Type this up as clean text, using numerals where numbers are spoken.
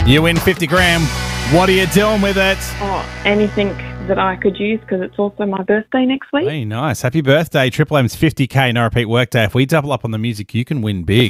You win 50 grand. What are you doing with it? Oh, anything that I could use because it's also my birthday next week. Hey, nice. Happy birthday. Triple M's 50K, no repeat workday. If we double up on the music, you can win big.